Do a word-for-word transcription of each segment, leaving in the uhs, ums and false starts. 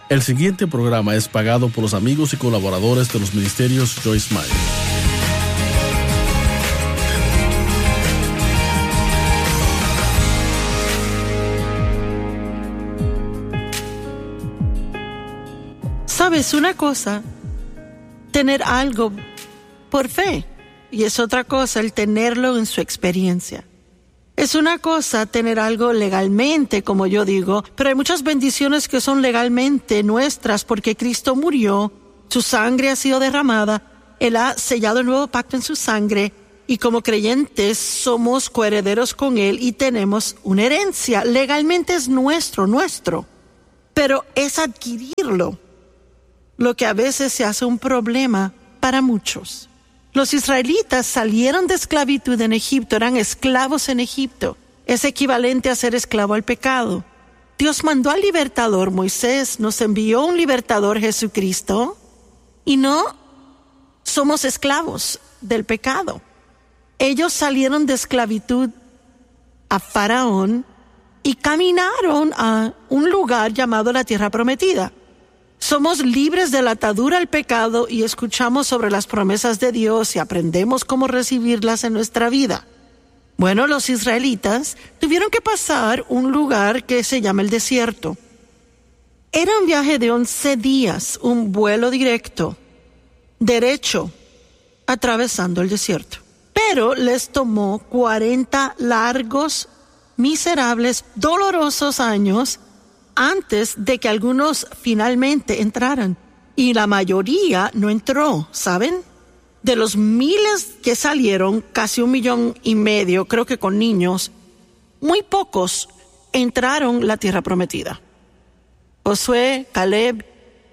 El siguiente programa es pagado por los amigos y colaboradores de los ministerios Joyce Meyer. ¿Sabes una cosa? Tener algo por fe, y es otra cosa el tenerlo en su experiencia. Es una cosa tener algo legalmente, como yo digo, pero hay muchas bendiciones que son legalmente nuestras porque Cristo murió, su sangre ha sido derramada, Él ha sellado el nuevo pacto en su sangre y como creyentes somos coherederos con Él y tenemos una herencia. Legalmente es nuestro, nuestro, pero es adquirirlo lo que a veces se hace un problema para muchos. Los israelitas salieron de esclavitud en Egipto, eran esclavos en Egipto. Es equivalente a ser esclavo al pecado. Dios mandó al libertador, Moisés nos envió un libertador, Jesucristo, y no somos esclavos del pecado. Ellos salieron de esclavitud a Faraón y caminaron a un lugar llamado la Tierra Prometida. Somos libres de la atadura al pecado y escuchamos sobre las promesas de Dios y aprendemos cómo recibirlas en nuestra vida. Bueno, los israelitas tuvieron que pasar un lugar que se llama el desierto. Era un viaje de once días, un vuelo directo, derecho, atravesando el desierto. Pero les tomó cuarenta largos, miserables, dolorosos años antes de que algunos finalmente entraran. Y la mayoría no entró, ¿saben? De los miles que salieron, casi un millón y medio, creo que con niños, muy pocos entraron la tierra prometida. Josué, Caleb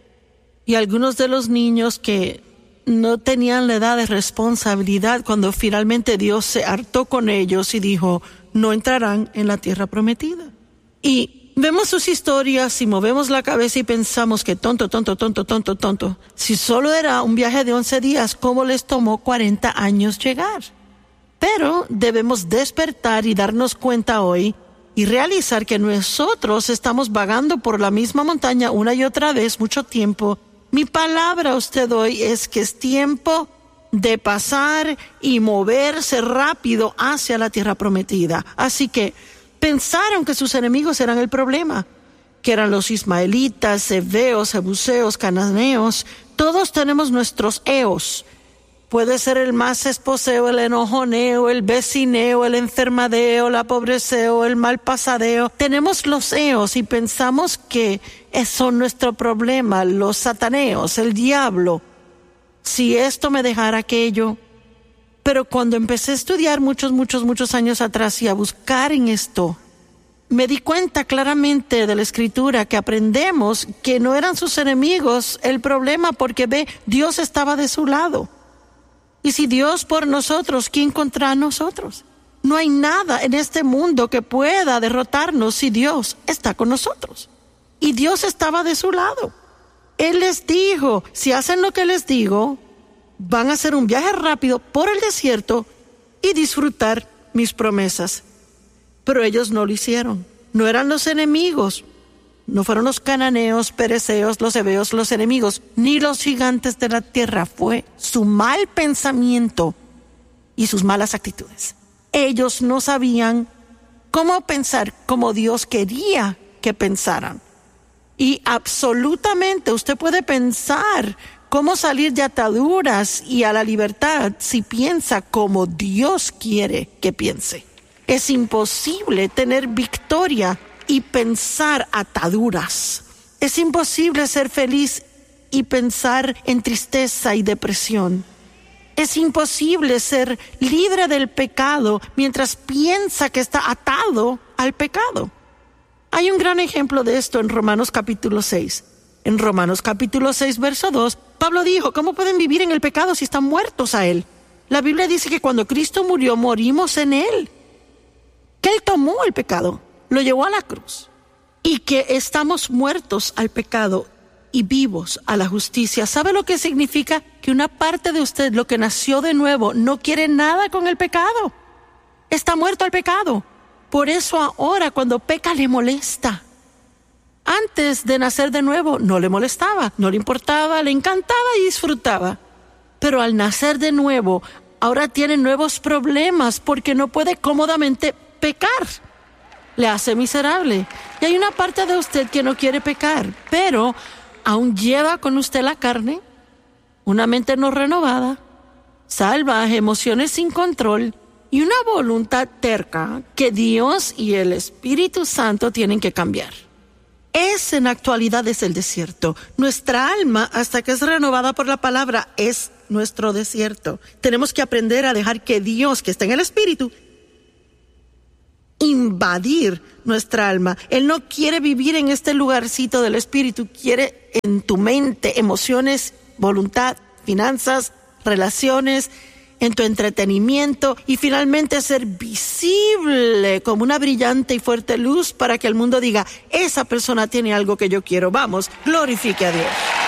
y algunos de los niños que no tenían la edad de responsabilidad cuando finalmente Dios se hartó con ellos y dijo, no entrarán en la tierra prometida. Y vemos sus historias y movemos la cabeza y pensamos que tonto, tonto, tonto, tonto, tonto. Si solo era un viaje de once días, ¿cómo les tomó cuarenta años llegar? Pero debemos despertar y darnos cuenta hoy y realizar que nosotros estamos vagando por la misma montaña una y otra vez mucho tiempo. Mi palabra a usted hoy es que es tiempo de pasar y moverse rápido hacia la tierra prometida. Así que pensaron que sus enemigos eran el problema, que eran los ismaelitas, heveos, jebuseos, cananeos. Todos tenemos nuestros eos. Puede ser el más esposeo, el enojoneo, el vecineo, el enfermadeo, la pobreceo, el malpasadeo. Tenemos los eos y pensamos que son nuestro problema, los sataneos, el diablo. Si esto me dejara aquello. Pero cuando empecé a estudiar muchos, muchos, muchos años atrás y a buscar en esto, me di cuenta claramente de la Escritura que aprendemos que no eran sus enemigos el problema, porque ve, Dios estaba de su lado. Y si Dios por nosotros, ¿quién contra nosotros? No hay nada en este mundo que pueda derrotarnos si Dios está con nosotros. Y Dios estaba de su lado. Él les dijo, si hacen lo que les digo, van a hacer un viaje rápido por el desierto y disfrutar mis promesas. Pero ellos no lo hicieron. No eran los enemigos. No fueron los cananeos, pereceos, los heveos, los enemigos, ni los gigantes de la tierra. Fue su mal pensamiento y sus malas actitudes. Ellos no sabían cómo pensar como Dios quería que pensaran. Y absolutamente usted puede pensar cómo salir de ataduras y a la libertad si piensa como Dios quiere que piense. Es imposible tener victoria y pensar ataduras. Es imposible ser feliz y pensar en tristeza y depresión. Es imposible ser libre del pecado mientras piensa que está atado al pecado. Hay un gran ejemplo de esto en Romanos capítulo seis. En Romanos capítulo seis, verso dos, Pablo dijo, ¿cómo pueden vivir en el pecado si están muertos a él? La Biblia dice que cuando Cristo murió, morimos en él. Que él tomó el pecado, lo llevó a la cruz. Y que estamos muertos al pecado y vivos a la justicia. ¿Sabe lo que significa? Que una parte de usted, lo que nació de nuevo, no quiere nada con el pecado. Está muerto al pecado. Por eso ahora cuando peca le molesta. Antes antes de nacer de nuevo no le molestaba, no le importaba, le encantaba y disfrutaba. Pero al nacer de nuevo, ahora tiene nuevos problemas porque no puede cómodamente pecar. Le hace miserable. Y hay una parte de usted que no quiere pecar, pero aún lleva con usted la carne, una mente no renovada, salvaje, emociones sin control y una voluntad terca que Dios y el Espíritu Santo tienen que cambiar. Ese en la actualidad es el desierto. Nuestra alma, hasta que es renovada por la palabra, es nuestro desierto. Tenemos que aprender a dejar que Dios, que está en el Espíritu, invadir nuestra alma. Él no quiere vivir en este lugarcito del Espíritu, quiere en tu mente, emociones, voluntad, finanzas, relaciones, en tu entretenimiento y finalmente ser visible como una brillante y fuerte luz para que el mundo diga, esa persona tiene algo que yo quiero. Vamos, glorifique a Dios.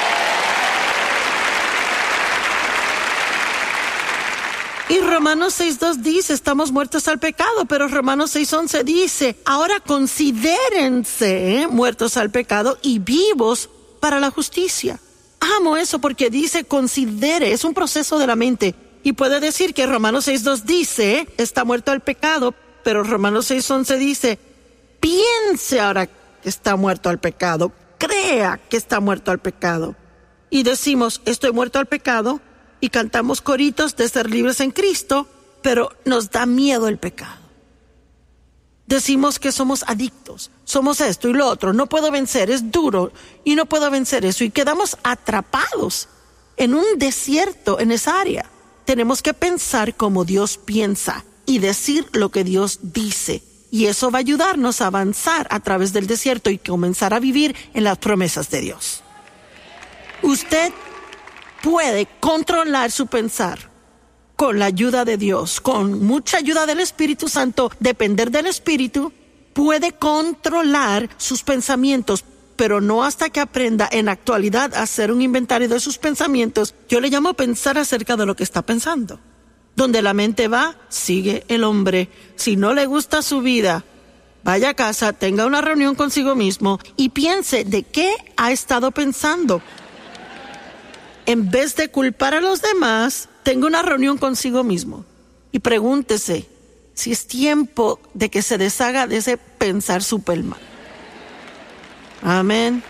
Y Romanos seis dos dice, estamos muertos al pecado, pero Romanos seis once dice, ahora considérense muertos al pecado y vivos para la justicia. Amo eso porque dice considere, es un proceso de la mente. Y puede decir que Romanos seis dos dice, está muerto al pecado, pero Romanos seis once dice, piense ahora que está muerto al pecado, crea que está muerto al pecado. Y decimos, estoy muerto al pecado, y cantamos coritos de ser libres en Cristo, pero nos da miedo el pecado. Decimos que somos adictos, somos esto y lo otro, no puedo vencer, es duro, y no puedo vencer eso, y quedamos atrapados en un desierto en esa área. Tenemos que pensar como Dios piensa y decir lo que Dios dice. Y eso va a ayudarnos a avanzar a través del desierto y comenzar a vivir en las promesas de Dios. Usted puede controlar su pensar con la ayuda de Dios, con mucha ayuda del Espíritu Santo, depender del Espíritu, puede controlar sus pensamientos, pero no hasta que aprenda en la actualidad a hacer un inventario de sus pensamientos. Yo le llamo pensar acerca de lo que está pensando. Donde la mente va, sigue el hombre. Si no le gusta su vida, vaya a casa, tenga una reunión consigo mismo y piense de qué ha estado pensando. En vez de culpar a los demás, tenga una reunión consigo mismo y pregúntese si es tiempo de que se deshaga de ese pensar súper mal. Amén.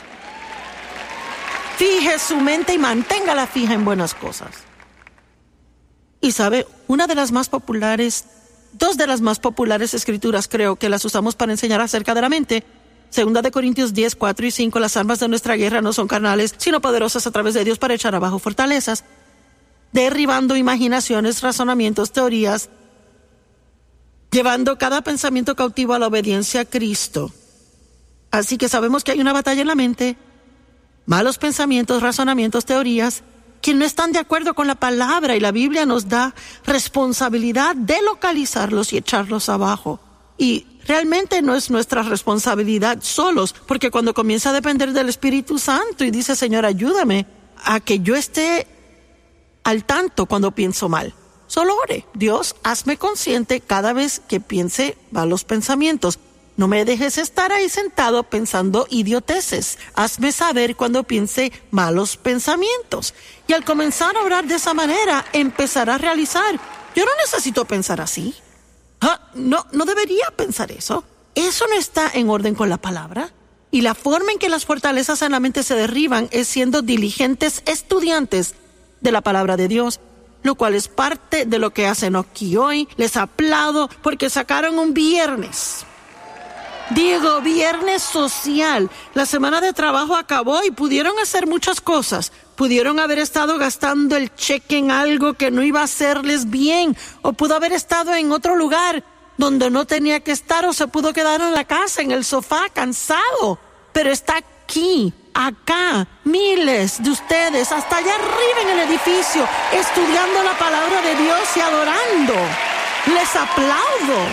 Fije su mente y manténgala fija en buenas cosas. Y sabe, una de las más populares, dos de las más populares escrituras creo que las usamos para enseñar acerca de la mente. Segunda de Corintios diez, cuatro y cinco, las armas de nuestra guerra no son carnales, sino poderosas a través de Dios para echar abajo fortalezas, derribando imaginaciones, razonamientos, teorías, llevando cada pensamiento cautivo a la obediencia a Cristo. Así que sabemos que hay una batalla en la mente, malos pensamientos, razonamientos, teorías, que no están de acuerdo con la palabra, y la Biblia nos da responsabilidad de localizarlos y echarlos abajo. Y realmente no es nuestra responsabilidad solos, porque cuando comienza a depender del Espíritu Santo y dice, Señor, ayúdame a que yo esté al tanto cuando pienso mal. Solo ore, Dios, hazme consciente cada vez que piense malos pensamientos. No me dejes estar ahí sentado pensando idioteces. Hazme saber cuando piense malos pensamientos. Y al comenzar a orar de esa manera, empezará a realizar, yo no necesito pensar así. Ah, no, no debería pensar eso. Eso no está en orden con la palabra. Y la forma en que las fortalezas en la mente se derriban es siendo diligentes estudiantes de la palabra de Dios, lo cual es parte de lo que hacen aquí hoy. Les aplaudo porque sacaron un viernes. Digo, viernes social. La semana de trabajo acabó y pudieron hacer muchas cosas. Pudieron haber estado gastando el cheque en algo que no iba a hacerles bien, o pudo haber estado en otro lugar donde no tenía que estar, o se pudo quedar en la casa, en el sofá, cansado. Pero está aquí, acá, miles de ustedes, hasta allá arriba en el edificio, estudiando la palabra de Dios y adorando. Les aplaudo.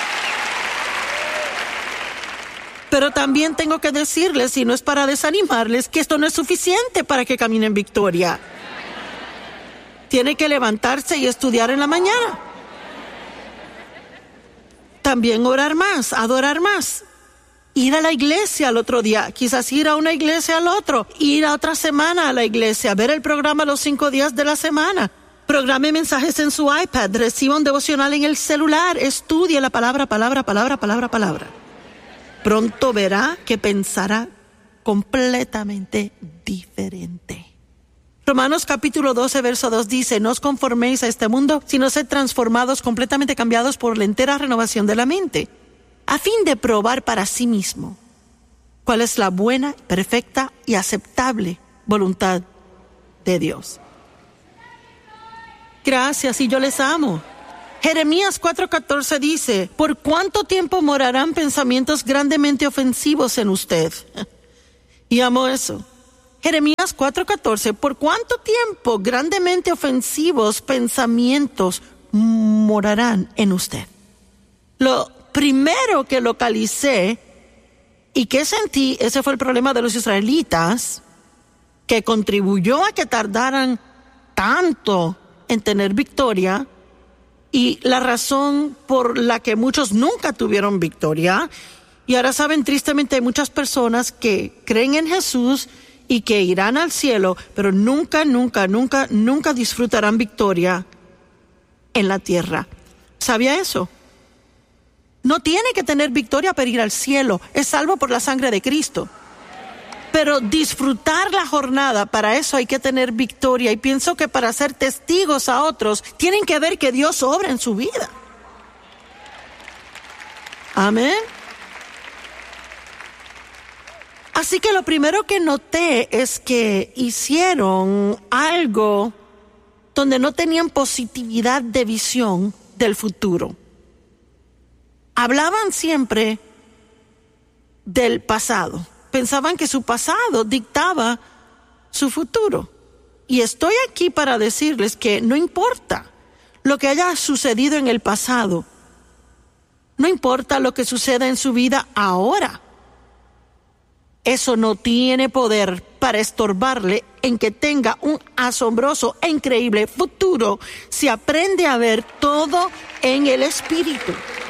Pero también tengo que decirles, y no es para desanimarles, que esto no es suficiente para que caminen en victoria. Tiene que levantarse y estudiar en la mañana. También orar más, adorar más. Ir a la iglesia al otro día, quizás ir a una iglesia al otro, ir a otra semana a la iglesia, ver el programa los cinco días de la semana. Programe mensajes en su iPad, reciba un devocional en el celular, estudie la palabra, palabra, palabra, palabra, palabra. Pronto verá que pensará completamente diferente. Romanos capítulo doce, verso dos dice, no os conforméis a este mundo, sino sed transformados, completamente cambiados por la entera renovación de la mente, a fin de probar para sí mismo cuál es la buena, perfecta y aceptable voluntad de Dios. Gracias, y yo les amo. Jeremías cuatro catorce dice, ¿por cuánto tiempo morarán pensamientos grandemente ofensivos en usted? Y amo eso. Jeremías cuatro catorce, ¿por cuánto tiempo grandemente ofensivos pensamientos morarán en usted? Lo primero que localicé y que sentí, ese fue el problema de los israelitas, que contribuyó a que tardaran tanto en tener victoria, y la razón por la que muchos nunca tuvieron victoria. Y ahora saben, tristemente hay muchas personas que creen en Jesús y que irán al cielo, pero nunca, nunca, nunca, nunca disfrutarán victoria en la tierra. ¿Sabía eso? No tiene que tener victoria para ir al cielo, es salvo por la sangre de Cristo. Pero disfrutar la jornada, para eso hay que tener victoria. Y pienso que para ser testigos a otros, tienen que ver que Dios obra en su vida. Amén. Así que lo primero que noté es que hicieron algo donde no tenían positividad de visión del futuro. Hablaban siempre del pasado. Pensaban que su pasado dictaba su futuro. Y estoy aquí para decirles que no importa lo que haya sucedido en el pasado. No importa lo que suceda en su vida ahora. Eso no tiene poder para estorbarle en que tenga un asombroso e increíble futuro si aprende a ver todo en el Espíritu.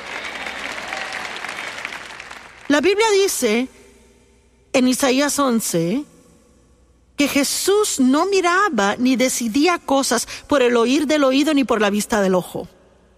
La Biblia dice en Isaías once que Jesús no miraba ni decidía cosas por el oír del oído ni por la vista del ojo.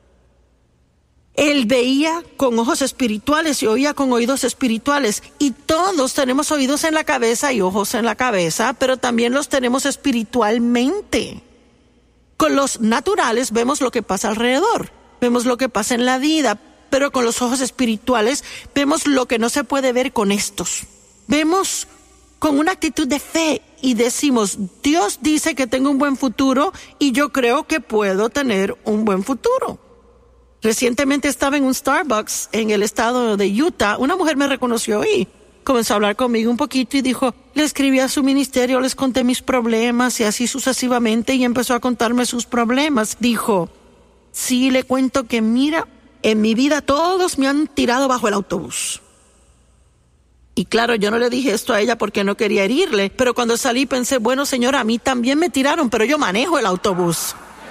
Él veía con ojos espirituales y oía con oídos espirituales. Y todos tenemos oídos en la cabeza y ojos en la cabeza, pero también los tenemos espiritualmente. Con los naturales vemos lo que pasa alrededor, vemos lo que pasa en la vida, pero con los ojos espirituales vemos lo que no se puede ver con estos. Vemos con una actitud de fe y decimos, Dios dice que tengo un buen futuro y yo creo que puedo tener un buen futuro. Recientemente estaba en un Starbucks en el estado de Utah. Una mujer me reconoció y comenzó a hablar conmigo un poquito y dijo, le escribí a su ministerio, les conté mis problemas y así sucesivamente, y empezó a contarme sus problemas. Dijo, sí, le cuento que mira, en mi vida todos me han tirado bajo el autobús. Y claro, yo no le dije esto a ella porque no quería herirle, pero cuando salí pensé, bueno, señora, a mí también me tiraron, pero yo manejo el autobús.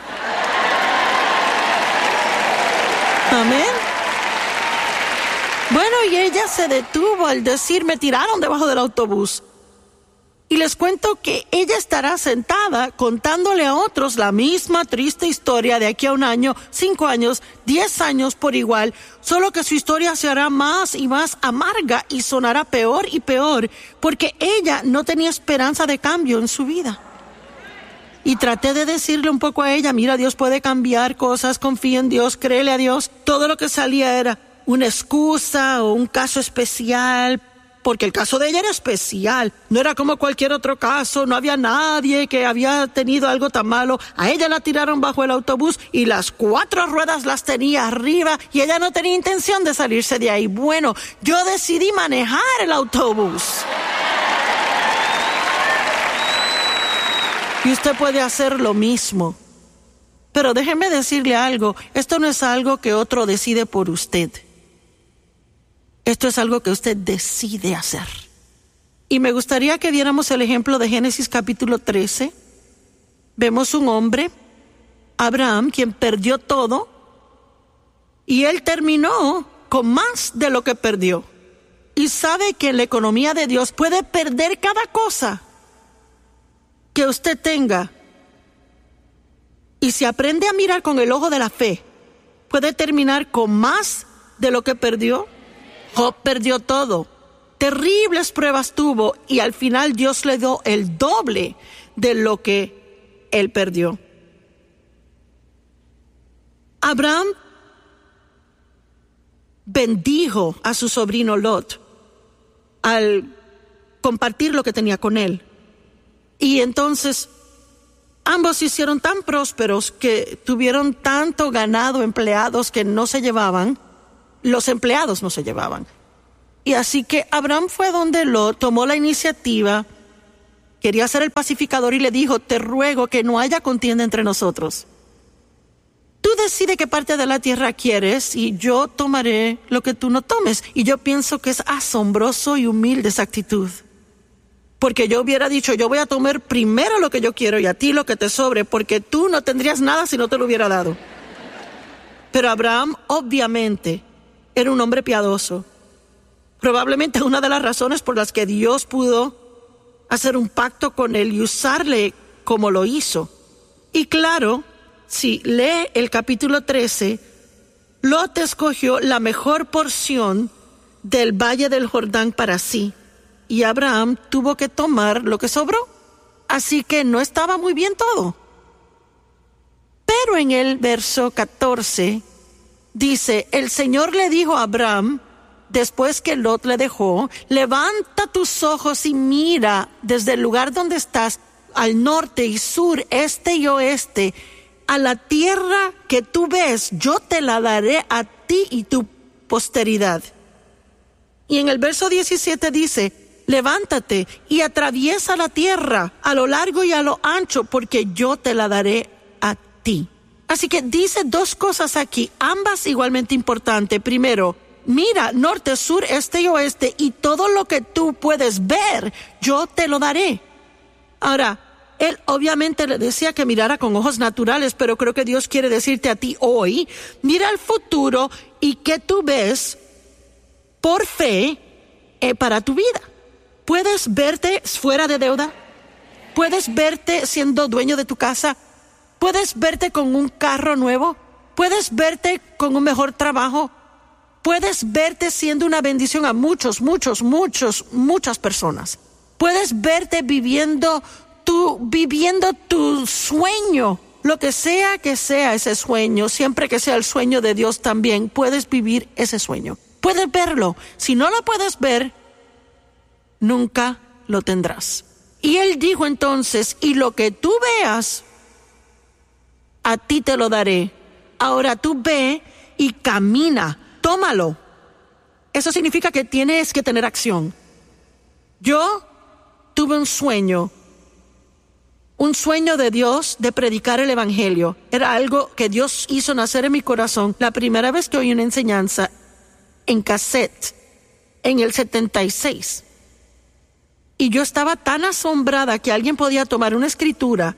Amén. Bueno, y ella se detuvo al decir, me tiraron debajo del autobús. Y les cuento que ella estará sentada contándole a otros la misma triste historia de aquí a un año, cinco años, diez años por igual, solo que su historia se hará más y más amarga y sonará peor y peor, porque ella no tenía esperanza de cambio en su vida. Y traté de decirle un poco a ella, mira, Dios puede cambiar cosas, confía en Dios, créele a Dios. Todo lo que salía era una excusa o un caso especial, porque el caso de ella era especial, no era como cualquier otro caso, no había nadie que había tenido algo tan malo. A ella la tiraron bajo el autobús y las cuatro ruedas las tenía arriba y ella no tenía intención de salirse de ahí. Bueno, yo decidí manejar el autobús. Y usted puede hacer lo mismo. Pero déjeme decirle algo, esto no es algo que otro decide por usted. Esto es algo que usted decide hacer. Y me gustaría que viéramos el ejemplo de Génesis capítulo trece. Vemos un hombre, Abraham, quien perdió todo, y él terminó con más de lo que perdió. y sabe que en la economía de Dios puede perder cada cosa que usted tenga, y si aprende a mirar con el ojo de la fe, puede terminar con más de lo que perdió. Job perdió todo. Terribles pruebas tuvo y al final Dios le dio el doble de lo que él perdió. Abraham bendijo a su sobrino Lot al compartir lo que tenía con él. Y entonces ambos se hicieron tan prósperos que tuvieron tanto ganado, empleados que no se llevaban, los empleados no se llevaban. Y así que Abraham fue donde Lot, tomó la iniciativa, quería ser el pacificador y le dijo: te ruego que no haya contienda entre nosotros. Tú decides qué parte de la tierra quieres y yo tomaré lo que tú no tomes. Y yo pienso que es asombroso y humilde esa actitud. Porque yo hubiera dicho: yo voy a tomar primero lo que yo quiero y a ti lo que te sobre, porque tú no tendrías nada si no te lo hubiera dado. Pero Abraham obviamente era un hombre piadoso. Probablemente una de las razones por las que Dios pudo hacer un pacto con él y usarle como lo hizo. Y claro, si lee el capítulo trece, Lot escogió la mejor porción del valle del Jordán para sí, y Abraham tuvo que tomar lo que sobró. Así que no estaba muy bien todo. Pero en el verso catorce dice: el Señor le dijo a Abraham, después que Lot le dejó: levanta tus ojos y mira desde el lugar donde estás, al norte y sur, este y oeste, a la tierra que tú ves, yo te la daré a ti y tu posteridad. Y en el verso diecisiete dice: levántate y atraviesa la tierra a lo largo y a lo ancho, porque yo te la daré a ti. Así que dice dos cosas aquí, ambas igualmente importantes. Primero, mira norte, sur, este y oeste, y todo lo que tú puedes ver, yo te lo daré. Ahora, él obviamente le decía que mirara con ojos naturales, pero creo que Dios quiere decirte a ti hoy: mira al futuro y que tú ves por fe eh, para tu vida. ¿Puedes verte fuera de deuda? ¿Puedes verte siendo dueño de tu casa? ¿Puedes verte con un carro nuevo? ¿Puedes verte con un mejor trabajo? ¿Puedes verte siendo una bendición a muchos, muchos, muchos, muchas personas? ¿Puedes verte viviendo tu, viviendo tu sueño? Lo que sea que sea ese sueño, siempre que sea el sueño de Dios también, puedes vivir ese sueño. Puedes verlo. Si no lo puedes ver, nunca lo tendrás. Y él dijo entonces: y lo que tú veas, a ti te lo daré. Ahora tú ve y camina, tómalo. Eso significa que tienes que tener acción. Yo tuve un sueño, un sueño de Dios de predicar el evangelio. Era algo que Dios hizo nacer en mi corazón. La primera vez que oí una enseñanza en cassette, en el setenta y seis. Y yo estaba tan asombrada que alguien podía tomar una escritura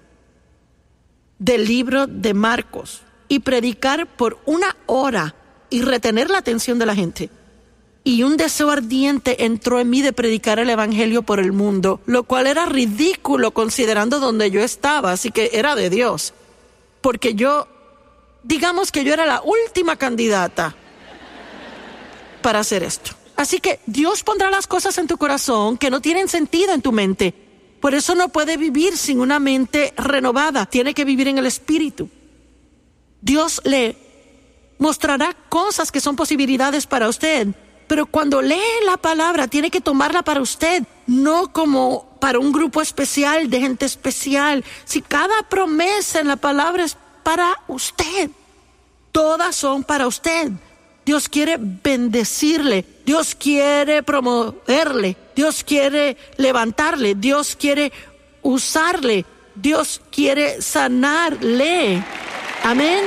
del libro de Marcos y predicar por una hora y retener la atención de la gente. Y un deseo ardiente entró en mí de predicar el evangelio por el mundo, lo cual era ridículo considerando donde yo estaba, así que era de Dios. Porque yo, digamos que yo era la última candidata para hacer esto. Así que Dios pondrá las cosas en tu corazón que no tienen sentido en tu mente. Por eso no puede vivir sin una mente renovada. Tiene que vivir en el Espíritu. Dios le mostrará cosas que son posibilidades para usted. Pero cuando lee la palabra, tiene que tomarla para usted, no como para un grupo especial de gente especial. Si cada promesa en la palabra es para usted, todas son para usted. Dios quiere bendecirle, Dios quiere promoverle, Dios quiere levantarle, Dios quiere usarle, Dios quiere sanarle. Amén.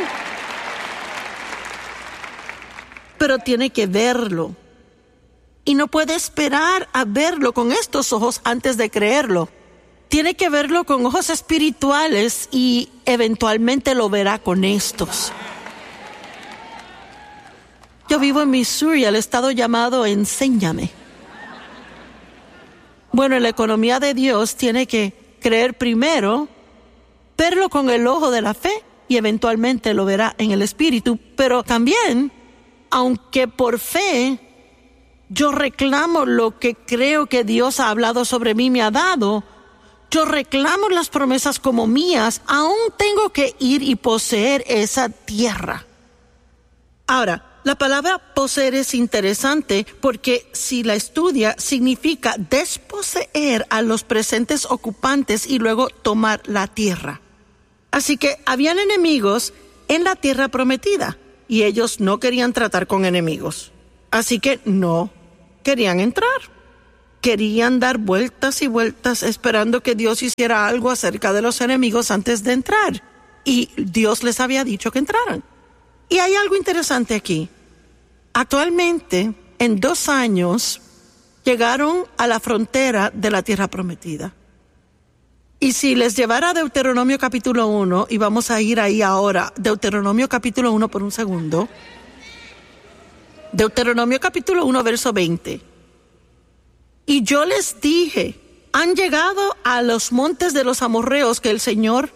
Pero tiene que verlo. Y no puede esperar a verlo con estos ojos antes de creerlo. Tiene que verlo con ojos espirituales y eventualmente lo verá con estos. Yo vivo en Missouri, el estado llamado Enséñame. Bueno, en la economía de Dios tiene que creer primero, verlo con el ojo de la fe y eventualmente lo verá en el espíritu. Pero también, aunque por fe yo reclamo lo que creo que Dios ha hablado sobre mí, me ha dado, yo reclamo las promesas como mías, aún tengo que ir y poseer esa tierra. Ahora, la palabra poseer es interesante porque si la estudia significa desposeer a los presentes ocupantes y luego tomar la tierra. Así que habían enemigos en la tierra prometida y ellos no querían tratar con enemigos. Así que no querían entrar. Querían dar vueltas y vueltas esperando que Dios hiciera algo acerca de los enemigos antes de entrar. Y Dios les había dicho que entraran. Y hay algo interesante aquí. Actualmente, en dos años, llegaron a la frontera de la tierra prometida. Y si les llevara a Deuteronomio capítulo uno, y vamos a ir ahí ahora, Deuteronomio capítulo uno por un segundo. Deuteronomio capítulo uno, verso veinte. Y yo les dije, han llegado a los montes de los amorreos que el Señor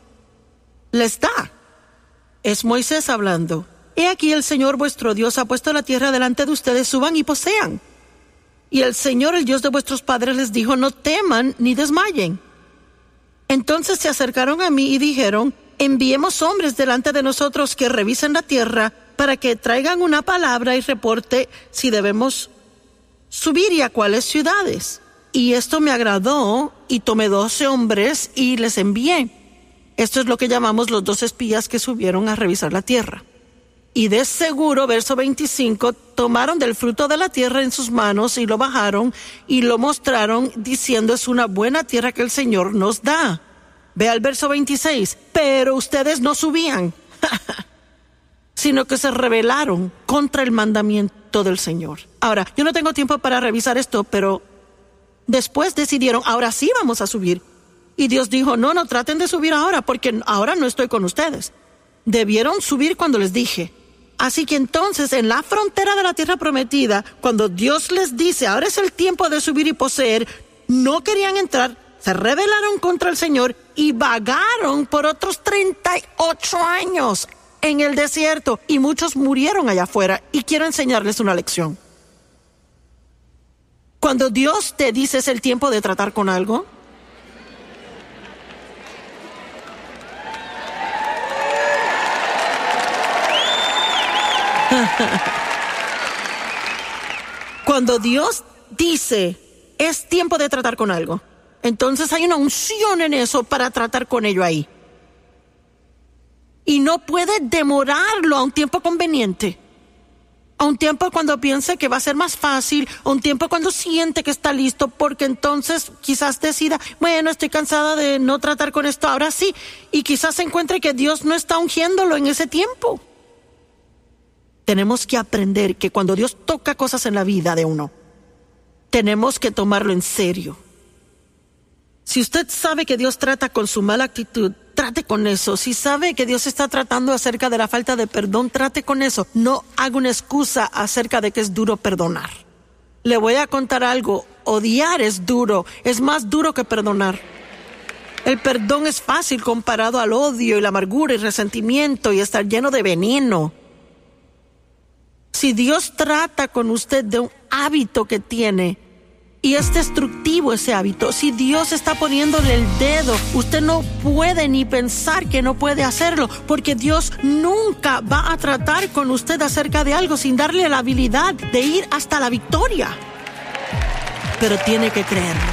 les da. Es Moisés hablando. He aquí el Señor vuestro Dios ha puesto la tierra delante de ustedes, suban y posean. Y el Señor, el Dios de vuestros padres, les dijo, no teman ni desmayen. Entonces se acercaron a mí y dijeron, enviemos hombres delante de nosotros que revisen la tierra para que traigan una palabra y reporte si debemos subir y a cuáles ciudades. Y esto me agradó y tomé doce hombres y les envié. Esto es lo que llamamos los dos espías que subieron a revisar la tierra. Y de seguro, verso veinticinco, tomaron del fruto de la tierra en sus manos y lo bajaron y lo mostraron diciendo, es una buena tierra que el Señor nos da. Ve al verso veintiséis, pero ustedes no subían, sino que se rebelaron contra el mandamiento del Señor. Ahora, yo no tengo tiempo para revisar esto, pero después decidieron, ahora sí vamos a subir. Y Dios dijo, no, no traten de subir ahora, porque ahora no estoy con ustedes. Debieron subir cuando les dije. Así que entonces, en la frontera de la tierra prometida, cuando Dios les dice, ahora es el tiempo de subir y poseer, no querían entrar, se rebelaron contra el Señor y vagaron por otros treinta y ocho años en el desierto. Y muchos murieron allá afuera. Y quiero enseñarles una lección. Cuando Dios te dice es el tiempo de tratar con algo, cuando Dios dice, es tiempo de tratar con algo, entonces hay una unción en eso para tratar con ello ahí. Y no puede demorarlo a un tiempo conveniente. A un tiempo cuando piense que va a ser más fácil, a un tiempo cuando siente que está listo, porque entonces quizás decida, bueno, estoy cansada de no tratar con esto, ahora sí. Y quizás encuentre que Dios no está ungiéndolo en ese tiempo. Tenemos que aprender que cuando Dios toca cosas en la vida de uno, tenemos que tomarlo en serio. Si usted sabe que Dios trata con su mala actitud, trate con eso. Si sabe que Dios está tratando acerca de la falta de perdón, trate con eso. No haga una excusa acerca de que es duro perdonar. Le voy a contar algo. Odiar es duro. Es más duro que perdonar. El perdón es fácil comparado al odio y la amargura y resentimiento y estar lleno de veneno. Si Dios trata con usted de un hábito que tiene y es destructivo ese hábito, si Dios está poniéndole el dedo, usted no puede ni pensar que no puede hacerlo, porque Dios nunca va a tratar con usted acerca de algo sin darle la habilidad de ir hasta la victoria. Pero tiene que creerlo.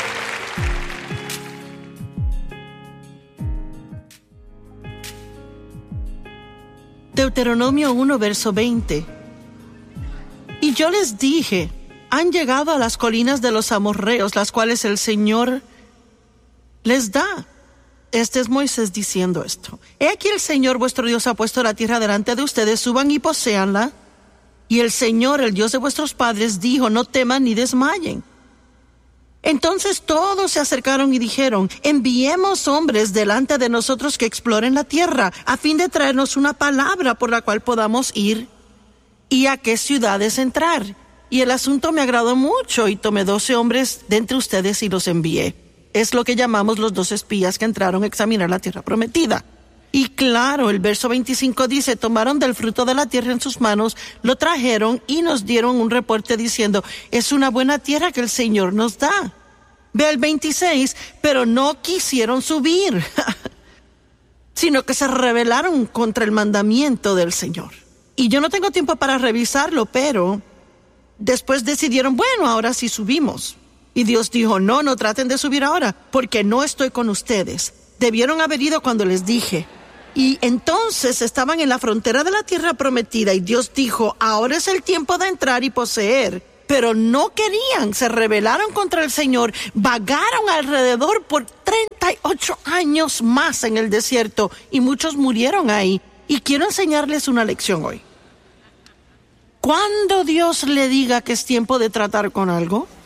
Deuteronomio uno, verso veinte. Y yo les dije, han llegado a las colinas de los amorreos, las cuales el Señor les da. Este es Moisés diciendo esto. He aquí el Señor vuestro Dios ha puesto la tierra delante de ustedes, suban y poséanla. Y el Señor, el Dios de vuestros padres, dijo, no teman ni desmayen. Entonces todos se acercaron y dijeron, enviemos hombres delante de nosotros que exploren la tierra, a fin de traernos una palabra por la cual podamos ir y a qué ciudades entrar. Y el asunto me agradó mucho y tomé doce hombres de entre ustedes y los envié. Es lo que llamamos los dos espías que entraron a examinar la tierra prometida. Y claro, el verso veinticinco dice, tomaron del fruto de la tierra en sus manos, lo trajeron y nos dieron un reporte diciendo, es una buena tierra que el Señor nos da. Ve el veintiséis, pero no quisieron subir, sino que se rebelaron contra el mandamiento del Señor. Y yo no tengo tiempo para revisarlo, pero después decidieron, bueno, ahora sí subimos. Y Dios dijo, no, no traten de subir ahora, porque no estoy con ustedes. Debieron haber ido cuando les dije. Y entonces estaban en la frontera de la tierra prometida y Dios dijo, ahora es el tiempo de entrar y poseer. Pero no querían, se rebelaron contra el Señor, vagaron alrededor por treinta y ocho años más en el desierto y muchos murieron ahí. Y quiero enseñarles una lección hoy. Cuando Dios le diga que es tiempo de tratar con algo,